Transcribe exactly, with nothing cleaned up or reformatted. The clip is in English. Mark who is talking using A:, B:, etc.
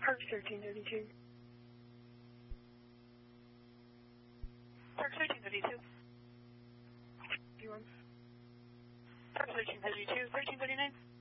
A: Parks thirteen thirty-two.
B: Parks thirteen thirty-two.
A: You want?
B: Parks thirteen thirty-two, thirteen thirty-nine.